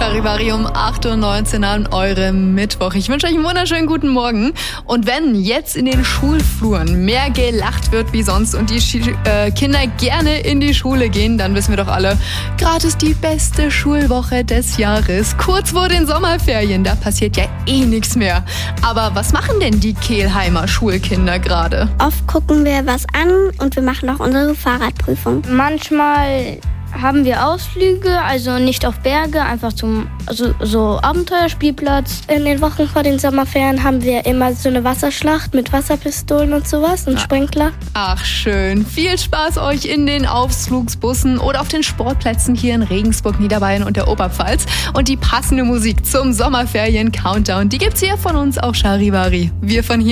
Charivari um 8.19 Uhr an eurem Mittwoch. Ich wünsche euch einen wunderschönen guten Morgen. Und wenn jetzt in den Schulfluren mehr gelacht wird wie sonst und die Kinder gerne in die Schule gehen, dann wissen wir doch alle, gerade ist die beste Schulwoche des Jahres. Kurz vor den Sommerferien, da passiert ja eh nichts mehr. Aber was machen denn die Kelheimer Schulkinder gerade? Oft gucken wir was an und wir machen auch unsere Fahrradprüfung. Manchmal haben wir Ausflüge, also nicht auf Berge, einfach zum so Abenteuerspielplatz. In den Wochen vor den Sommerferien haben wir immer so eine Wasserschlacht mit Wasserpistolen und sowas und Sprinkler. Ach schön, viel Spaß euch in den Ausflugsbussen oder auf den Sportplätzen hier in Regensburg, Niederbayern und der Oberpfalz. Und die passende Musik zum Sommerferien-Countdown, die gibt's hier von uns auf Charivari. Wir von hier